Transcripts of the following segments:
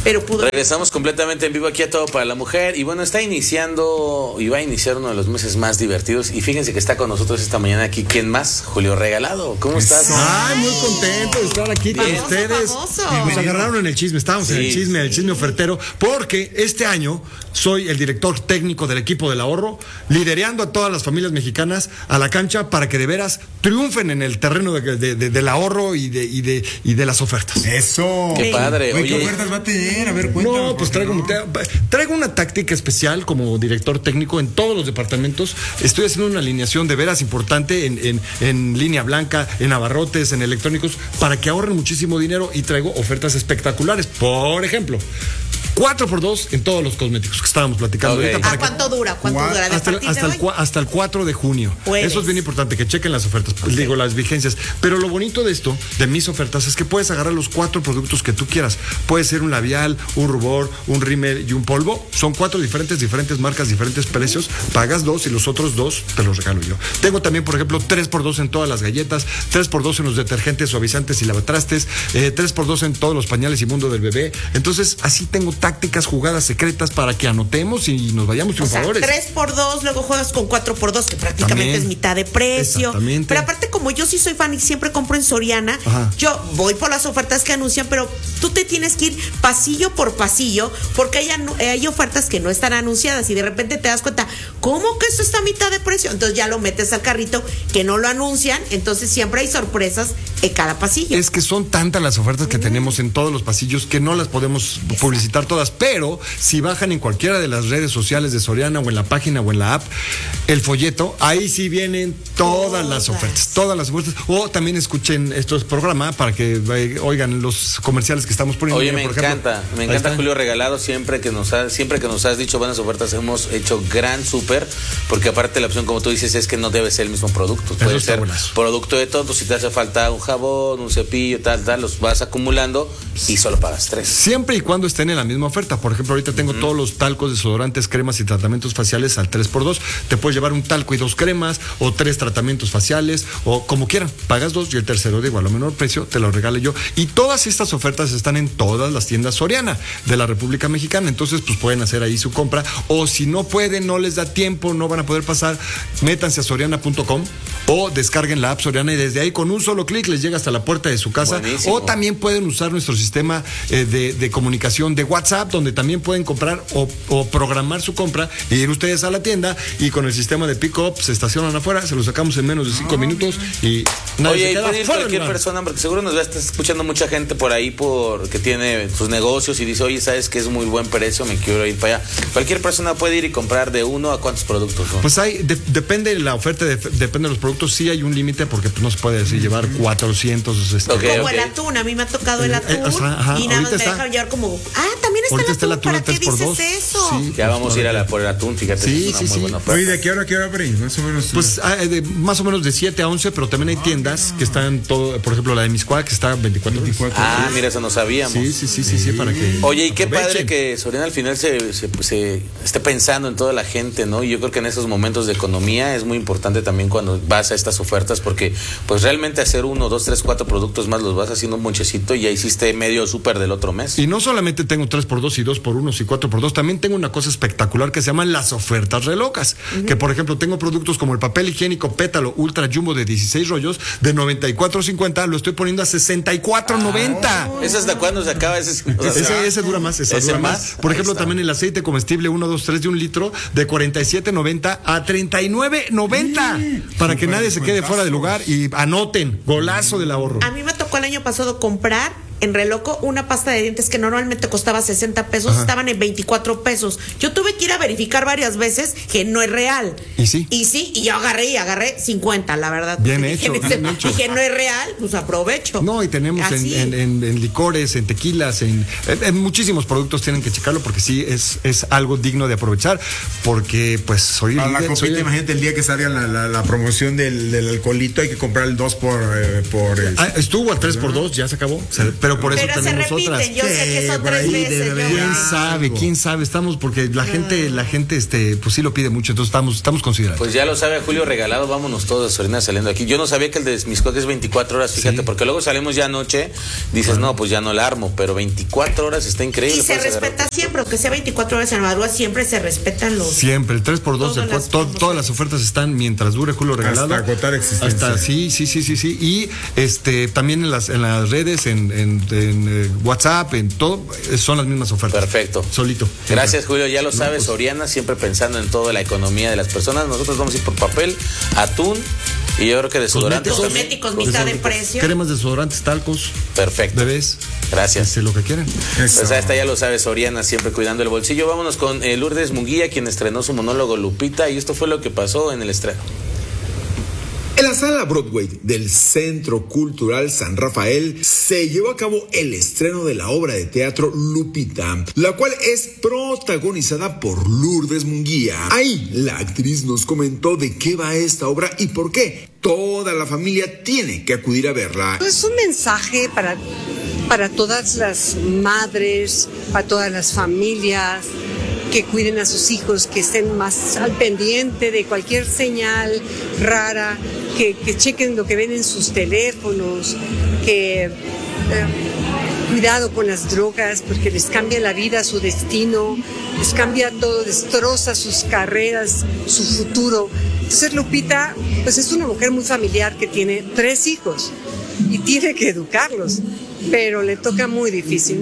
pero pudo. Regresamos completamente en vivo aquí a Todo para la Mujer. Y bueno, está iniciando y va a iniciar uno de los meses más divertidos. Y fíjense que está con nosotros esta mañana aquí. ¿Quién más? Julio Regalado. ¿Cómo estás? Ay, muy contento de estar aquí con ustedes. Nos agarraron en el chisme, estábamos en el chisme ofertero, porque este año soy el director técnico del equipo del ahorro, liderando a todas las familias mexicanas a la cancha para que de veras triunfen en el terreno del ahorro y de las ofertas. Eso. Qué padre. Oye, ¿qué ofertas va a tener? A ver, cuéntame. No, pues traigo una táctica especial como director técnico en todos los departamentos. Estoy haciendo una alineación de veras importante en línea blanca, en abarrotes, en electrónicos, para que ahorren muchísimo dinero, y traigo ofertas espectaculares. Por ejemplo, 4x2 en todos los cosméticos que estábamos platicando ahorita. ¿Cuánto dura? ¿Cuánto dura? Hasta el 4 de junio. Eso es bien importante, que chequen las ofertas, digo, las vigencias. Pero lo bonito de esto, de mis ofertas, es que puedes agarrar los 4 productos que tú quieras. Puede ser un labial, un rubor, un rímel y un polvo. Son 4 diferentes marcas, diferentes precios. Pagas 2 y los otros 2 te los regalo yo. Tengo también, por ejemplo, 3x2 en todas las galletas, 3x2 en los detergentes, suavizantes y lavatrastes, 3x2 en todos los pañales y mundo del bebé. Entonces, así tengo tácticas, jugadas secretas para que anotemos y nos vayamos triunfadores. O sea, 3x2, luego juegas con 4x2, que prácticamente también es mitad de precio. Exactamente. Pero aparte, como yo sí soy fan y siempre compro en Soriana, yo voy por las ofertas que anuncian, pero tú te tienes que ir pasillo por pasillo, porque hay ofertas que no están anunciadas y de repente te das cuenta, ¿cómo que esto está a mitad de precio? Entonces ya lo metes al carrito, que no lo anuncian, entonces siempre hay sorpresas en cada pasillo. Es que son tantas las ofertas que tenemos en todos los pasillos que no las podemos publicitar todas, pero si bajan en cualquiera de las redes sociales de Soriana o en la página o en la app el folleto, ahí sí vienen todas las ofertas, o también escuchen estos programas para que oigan los comerciales que estamos poniendo. Oye, me encanta Julio Regalado, siempre que nos has dicho buenas ofertas, hemos hecho gran súper, porque aparte la opción, como tú dices, es que no debe ser el mismo producto, puede ser producto de todo. Si te hace falta un jabón, un cepillo, tal, los vas acumulando y solo pagas 3. Siempre y cuando estén en la misma oferta. Por ejemplo, ahorita tengo todos los talcos, desodorantes, cremas y tratamientos faciales al 3x2. Te puedes llevar un talco y 2 cremas, o 3 tratamientos faciales, o como quieran. Pagas 2 y el tercero de igual o menor precio te lo regalo yo. Y todas estas ofertas están en todas las tiendas Soriana de la República Mexicana. Entonces, pues pueden hacer ahí su compra. O si no pueden, no les da tiempo, no van a poder pasar, métanse a soriana.com o descarguen la app Soriana y desde ahí con un solo clic les llega hasta la puerta de su casa. Buenísimo. O también pueden usar nuestro sistema de comunicación de WhatsApp, donde también pueden comprar o programar su compra y ir ustedes a la tienda, y con el sistema de pick-up se estacionan afuera, se lo sacamos en menos de 5 minutos y nadie se queda fuera. Cualquier persona, porque seguro nos va a estar escuchando mucha gente por ahí que tiene sus negocios y dice, oye, ¿sabes que es muy buen precio? Me quiero ir para allá. Cualquier persona puede ir y comprar de uno a cuántos productos son. Pues depende de la oferta, depende de los productos. Sí hay un límite, porque pues, no se puede llevar 400. Como el atún, a mí me ha tocado el atún y nada más me dejan llevar como, también está el atún, ¿para qué dices eso? Sí, ya vamos a ir por el atún, fíjate. Sí. Oye, ¿de qué hora más o menos? Pues más o menos de 7 a 11, pero también hay tiendas que están todo, por ejemplo la de Miscuac, que está 24 horas. Mira, eso no sabíamos. Sí, para que Oye, y qué padre que Soriana al final se esté pensando en toda la gente, ¿no? Y yo creo que en esos momentos de economía es muy importante también cuando vas a estas ofertas, porque pues realmente hacer 1, 2, 3, 4 productos más los vas haciendo un monchecito y ya hiciste medio súper del otro mes. Y no solamente tengo 3x2 y 2x1 y 4x2, también tengo una cosa espectacular que se llaman las ofertas relocas, que por ejemplo tengo productos como el papel higiénico Pétalo Ultra Jumbo de 16 rollos de 94.50, lo estoy poniendo a 64.90. ¿Eso hasta cuándo se acaba? Ese dura más. Dura más. Por ejemplo, también el aceite comestible 1, 2, 3 de 1 litro de 47.90 a 39.90 para que nadie se quede fuera de lugar, y anoten, golazo del ahorro. A mí me tocó el año pasado comprar en Reloco una pasta de dientes que normalmente costaba 60 pesos, estaban en 24 pesos. Yo tuve que ir a verificar varias veces que no es real. Y yo agarré 50, la verdad. Bien hecho. Dije, no es real, pues aprovecho. No, y tenemos en licores, en tequilas, en muchísimos productos, tienen que checarlo, porque sí es algo digno de aprovechar, porque pues soy la copita, imagínate el día que salga la promoción del alcoholito, hay que comprar el 2 por estuvo a 3x2, ya se acabó. Pero por eso tenemos otras. Yo sé que son 3 veces. ¿Quién sabe? Estamos, porque la gente, pues sí lo pide mucho, entonces estamos considerando. Pues ya lo sabe, Julio Regalado, vámonos todos, Soriana, saliendo aquí. Yo no sabía que el de Mixcoac es 24 horas, fíjate, porque luego salimos ya anoche, dices, no, pues ya no la armo, pero 24 horas está increíble. Y se respeta siempre, aunque sea 24 horas en la madrugada, siempre se respetan los... Siempre, el 3x2, todas las ofertas están mientras dure Julio Regalado. Hasta agotar existencia. Sí. Y también en las redes, en WhatsApp, en todo, son las mismas ofertas. Perfecto. Solito. Gracias, Julio. Ya lo sabes, Soriana, siempre pensando en toda la economía de las personas. Nosotros vamos a ir por papel, atún y yo creo que desodorantes. Cosméticos, mitad de precio. Cremas, desodorantes, talcos. Perfecto. Bebés. Gracias. Lo que quieran. Pues a esta ya lo sabes, Soriana, siempre cuidando el bolsillo. Vámonos con Lourdes Munguía, quien estrenó su monólogo Lupita, y esto fue lo que pasó en el estreno. En la sala Broadway del Centro Cultural San Rafael se llevó a cabo el estreno de la obra de teatro Lupita, la cual es protagonizada por Lourdes Munguía. Ahí la actriz nos comentó de qué va esta obra y por qué toda la familia tiene que acudir a verla. Es un mensaje para todas las madres, para todas las familias, que cuiden a sus hijos, que estén más al pendiente de cualquier señal rara, que chequen lo que ven en sus teléfonos, que cuidado con las drogas porque les cambia la vida, su destino, les cambia todo, destroza sus carreras, su futuro. Entonces Lupita, pues es una mujer muy familiar que tiene 3 hijos y tiene que educarlos, pero le toca muy difícil.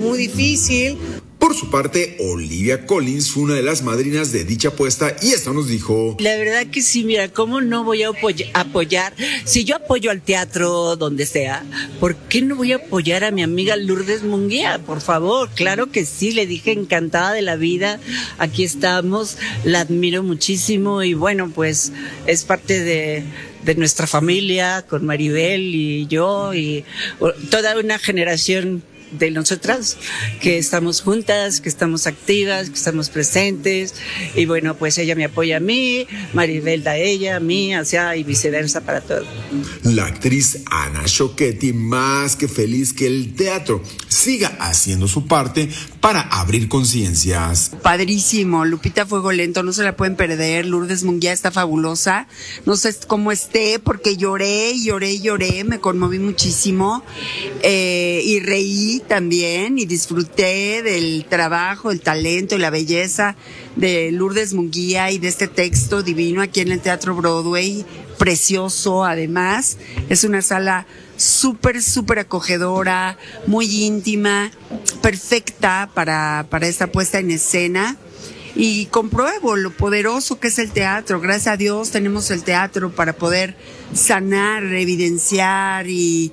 Por su parte, Olivia Collins fue una de las madrinas de dicha apuesta y esto nos dijo: la verdad que sí, mira, ¿cómo no voy a apoyar? Si yo apoyo al teatro donde sea, ¿por qué no voy a apoyar a mi amiga Lourdes Munguía? Por favor, claro que sí, le dije encantada de la vida, aquí estamos, la admiro muchísimo y bueno, pues es parte de nuestra familia con Maribel y yo y toda una generación de nosotras que estamos juntas, que estamos activas, que estamos presentes y bueno, pues ella me apoya a mí, Maribel da a ella, a mí, hacia y viceversa para todo. La actriz Ana Choquetti más que feliz que el teatro siga haciendo su parte para abrir conciencias. Padrísimo, Lupita Fuego Lento, no se la pueden perder. Lourdes Munguía está fabulosa, no sé cómo esté porque lloré, me conmoví muchísimo y reí también y disfruté del trabajo, el talento y la belleza de Lourdes Munguía y de este texto divino aquí en el Teatro Broadway, precioso además. Es una sala súper acogedora, muy íntima, perfecta para esta puesta en escena. Y compruebo lo poderoso que es el teatro. Gracias a Dios tenemos el teatro para poder sanar, evidenciar y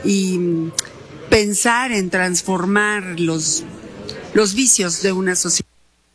pensar en transformar los vicios de una sociedad.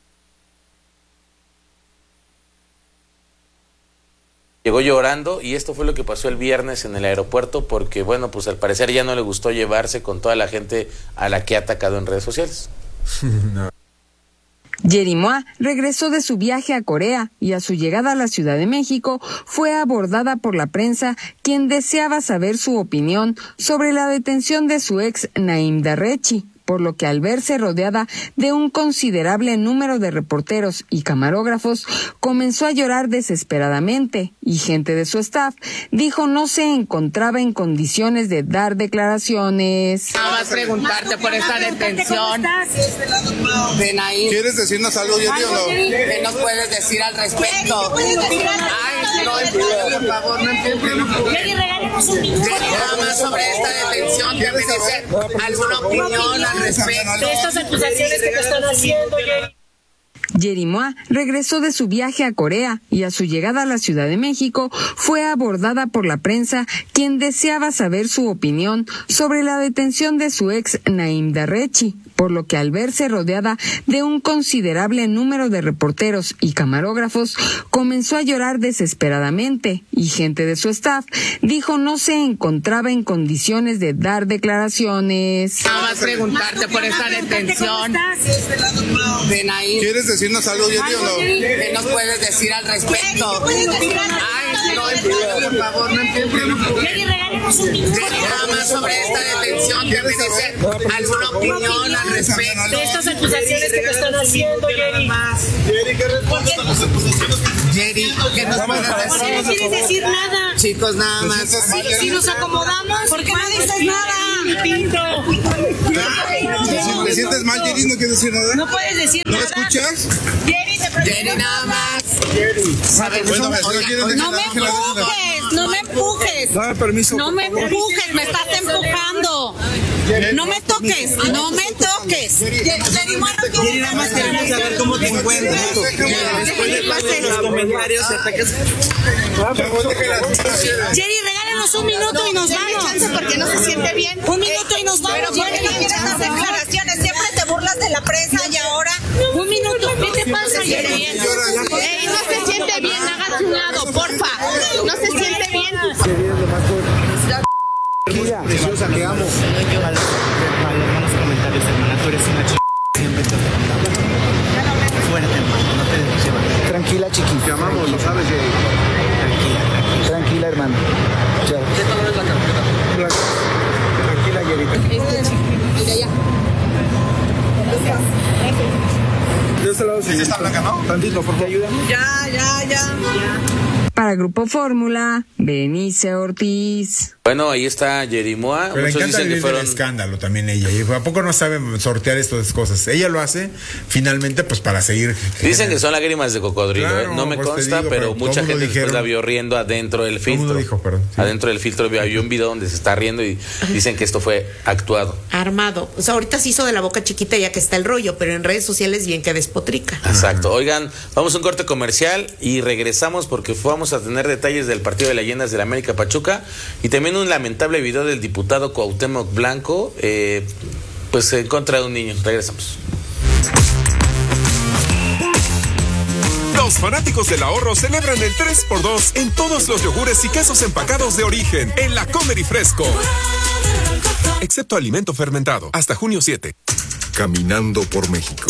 Llegó llorando y esto fue lo que pasó el viernes en el aeropuerto porque, bueno, pues al parecer ya no le gustó llevarse con toda la gente a la que ha atacado en redes sociales. No. Yerimoa regresó de su viaje a Corea y a su llegada a la Ciudad de México fue abordada por la prensa, quien deseaba saber su opinión sobre la detención de su ex Naim Darrechi, por lo que al verse rodeada de un considerable número de reporteros y camarógrafos, comenzó a llorar desesperadamente y gente de su staff dijo no se encontraba en condiciones de dar declaraciones. Nada más preguntarte por esta detención de Naim. ¿Quieres decirnos algo, Yeri, o no? ¿Qué nos puedes decir al respecto? Ay, no entiendo, por favor, no entiendo. Yeri, regálenos un minuto. Nada más sobre esta detención, ¿qué me dice? ¿Alguna opinión al respecto de estas acusaciones que te están haciendo, Yeri? Yerimoa regresó de su viaje a Corea y a su llegada a la Ciudad de México fue abordada por la prensa, quien deseaba saber su opinión sobre la detención de su ex Naim Darrechi, por lo que al verse rodeada de un considerable número de reporteros y camarógrafos, comenzó a llorar desesperadamente y gente de su staff dijo no se encontraba en condiciones de dar declaraciones. Nada más preguntarte por esta detención de Naim. ¿Quieres decirnos algo, Yeri, o no? ¿Qué nos puedes decir al respecto? Ay, no Por favor, no entiendo. Jerry, regálenos un minuto. Nada más sobre esta detención, que me dice alguna opinión al respecto. De estas acusaciones que te están haciendo, Jerry. Jerry, ¿qué respuesta a las acusaciones? Jerry, ¿qué nos puedes decir? ¿Por qué no quieres decir nada? Chicos, nada más. Si nos acomodamos, ¿por qué no dices nada? ¿Te sientes mal, Jerry? ¿No quieres decir nada? No puedes decir ¿No nada. me escuchas? Jerry, nada más. Bueno, No me empujes, no me empujes. Dame permiso. No me empujes, me estás empujando. No me toques, no me toques. Jerry, nada más queremos saber cómo te encuentras. Después de parte de los comentarios, Jerry, regálanos un minuto y nos vamos. Porque no se siente bien. Un minuto y nos vamos. Pero ¿por qué no quieres hacer declaraciones? Siempre te burlas de la prensa y ahora. Un minuto, ¿qué te pasa, Jerry? Ey, no se siente bien, hagas un lado, porfa. No se siente bien. Preciosa, te amo. A los malos comentarios, hermana, tú eres una chica. Siempre te has fuerte, hermano, no te dejes llevar. Tranquila, chiquita. Te amamos, lo sabes, Jerry. Tranquila, hermano. Chao. ¿Qué tal es la carpeta? Tranquila, Jerry. Mira ya. De este lado sí. ¿Está blanca, no? Tantito, ¿por qué ayuda? Ya. Para Grupo Fórmula, Berenice Ortiz. Bueno, ahí está Jerimoa. Pero le Muchos encanta dicen que vivir fueron del escándalo también ella. Y ¿a poco no sabe sortear estas cosas? Ella lo hace finalmente pues para seguir. Dicen que son lágrimas de cocodrilo, Claro, no me pues te consta, digo, pero pero mucha todo gente lo después la dijeron. vio riendo adentro del Todo el filtro. mundo dijo, perdón, sí. Adentro del filtro había un video donde se está riendo y dicen que esto fue actuado. Armado. O sea, ahorita se hizo de la boca chiquita ya que está el rollo, pero en redes sociales bien que despotrica. Exacto. Oigan, vamos a un corte comercial y regresamos porque vamos a tener detalles del partido de leyendas del América Pachuca y también un lamentable video del diputado Cuauhtémoc Blanco, pues en contra de un niño. Regresamos. Los fanáticos del ahorro celebran el 3x2 en todos los yogures y quesos empacados de origen en la Comer y Fresco. Excepto alimento fermentado. Hasta junio 7. Caminando por México.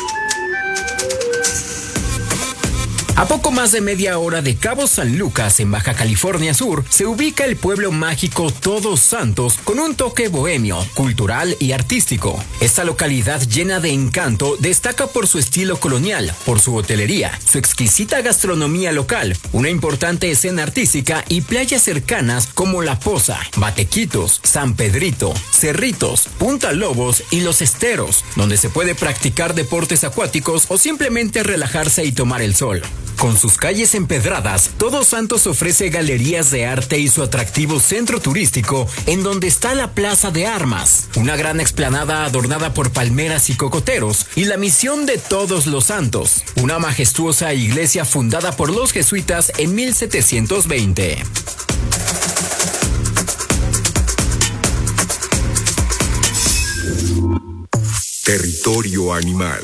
A poco más de media hora de Cabo San Lucas, en Baja California Sur, se ubica el pueblo mágico Todos Santos con un toque bohemio, cultural y artístico. Esta localidad llena de encanto destaca por su estilo colonial, por su hotelería, su exquisita gastronomía local, una importante escena artística y playas cercanas como La Poza, Batequitos, San Pedrito, Cerritos, Punta Lobos y Los Esteros, donde se puede practicar deportes acuáticos o simplemente relajarse y tomar el sol. Con sus calles empedradas, Todos Santos ofrece galerías de arte y su atractivo centro turístico, en donde está la Plaza de Armas, una gran explanada adornada por palmeras y cocoteros, y la Misión de Todos los Santos, una majestuosa iglesia fundada por los jesuitas en 1720. Territorio animal.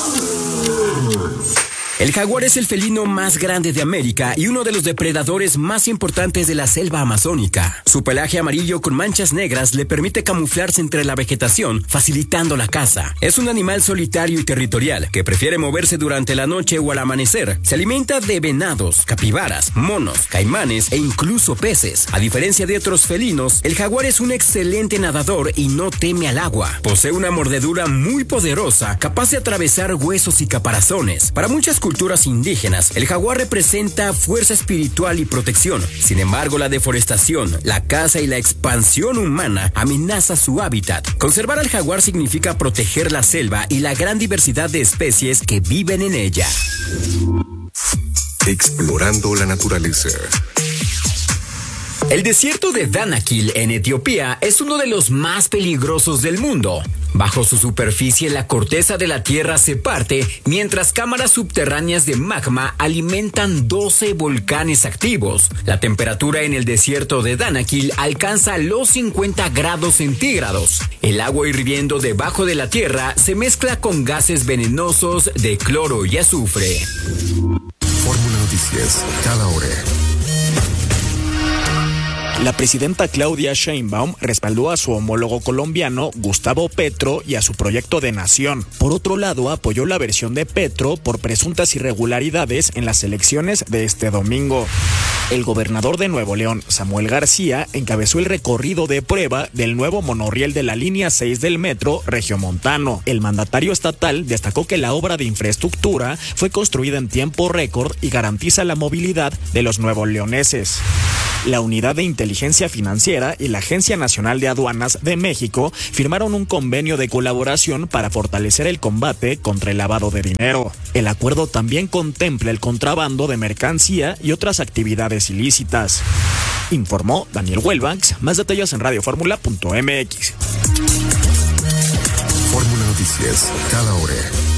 El jaguar es el felino más grande de América y uno de los depredadores más importantes de la selva amazónica. Su pelaje amarillo con manchas negras le permite camuflarse entre la vegetación, facilitando la caza. Es un animal solitario y territorial que prefiere moverse durante la noche o al amanecer. Se alimenta de venados, capibaras, monos, caimanes e incluso peces. A diferencia de otros felinos, el jaguar es un excelente nadador y no teme al agua. Posee una mordedura muy poderosa, capaz de atravesar huesos y caparazones. Para muchas culturas indígenas, el jaguar representa fuerza espiritual y protección. Sin embargo, la deforestación, la caza y la expansión humana amenaza su hábitat. Conservar al jaguar significa proteger la selva y la gran diversidad de especies que viven en ella. Explorando la naturaleza. El desierto de Danakil en Etiopía es uno de los más peligrosos del mundo. Bajo su superficie, la corteza de la tierra se parte, mientras cámaras subterráneas de magma alimentan 12 volcanes activos. La temperatura en el desierto de Danakil alcanza los 50 grados centígrados. El agua hirviendo debajo de la tierra se mezcla con gases venenosos de cloro y azufre. Fórmula Noticias, cada hora. La presidenta Claudia Sheinbaum respaldó a su homólogo colombiano Gustavo Petro y a su proyecto de nación. Por otro lado, apoyó la versión de Petro por presuntas irregularidades en las elecciones de este domingo. El gobernador de Nuevo León, Samuel García, encabezó el recorrido de prueba del nuevo monorriel de la línea 6 del metro regiomontano. El mandatario estatal destacó que la obra de infraestructura fue construida en tiempo récord y garantiza la movilidad de los nuevoleoneses. La Unidad de Inteligencia Financiera y la Agencia Nacional de Aduanas de México firmaron un convenio de colaboración para fortalecer el combate contra el lavado de dinero. El acuerdo también contempla el contrabando de mercancía y otras actividades ilícitas. Informó Daniel Huelbanks. Más detalles en radioformula.mx. Fórmula Noticias, cada hora.